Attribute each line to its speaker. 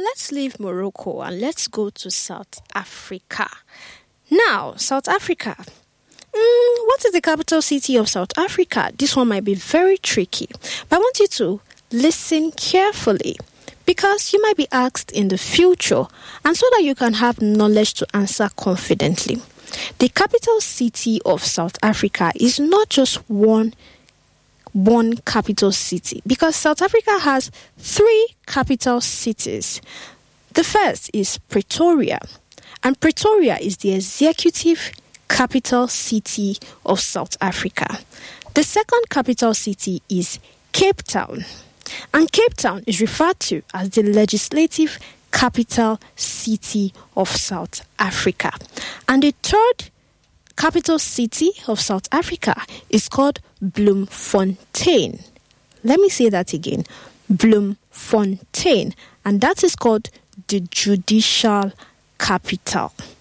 Speaker 1: let's leave Morocco and let's go to South Africa. Now, South Africa. What is the capital city of South Africa? This one might be very tricky, but I want you to listen carefully because you might be asked in the future and so that you can have knowledge to answer confidently. The capital city of South Africa is not just one capital city because South Africa has 3 capital cities. The first is Pretoria, and Pretoria is the executive capital city of South Africa. The second capital city is Cape Town, and Cape Town is referred to as the legislative capital city of South Africa. And the third capital city of South Africa is called Bloemfontein. Let me say that again. Bloemfontein. And that is called the judicial capital.